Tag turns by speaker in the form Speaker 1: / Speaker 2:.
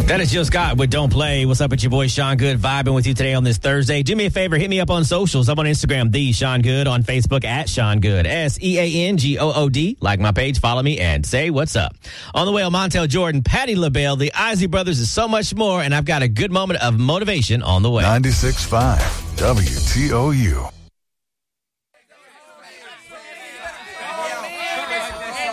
Speaker 1: That is Jill Scott with Don't Play. What's up with your boy Sean Good vibing with you today on this Thursday. Do me a favor, hit me up on socials. I'm on Instagram, The Sean Good, on Facebook at Sean Good, SeanGood. Like my page, follow me, and say what's up. On the way, Montel Jordan, Patti LaBelle, the Isley Brothers, and so much more, and I've got a good moment of motivation on the way.
Speaker 2: 96.5 WTOU.